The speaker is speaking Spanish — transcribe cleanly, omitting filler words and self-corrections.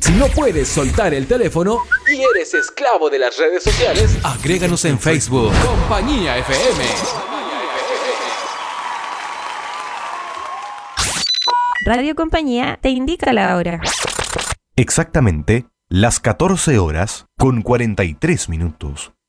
Si no puedes soltar el teléfono y eres esclavo de las redes sociales, agréganos en Facebook. Compañía FM. Radio Compañía te indica la hora. Exactamente las 14 horas con 43 minutos.